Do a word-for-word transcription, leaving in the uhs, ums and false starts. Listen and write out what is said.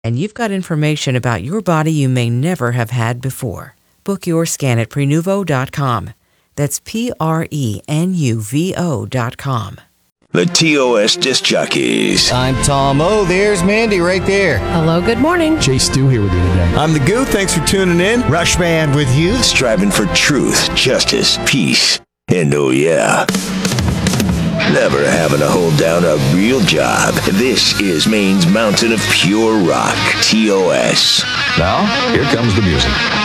And you've got information about your body you may never have had before. Book your scan at prenuvo dot com. That's P R E N U V O dot com. The T O S Disc Jockeys. I'm Tom O. There's Mandy right there. Hello, good morning. Jay Stu here with you today. I'm the Goo. Thanks for tuning in. Rush Band with you. Striving for truth, justice, peace, and oh yeah, never having to hold down a real job. This is Maine's mountain of pure rock, T O S. Now, here comes the music.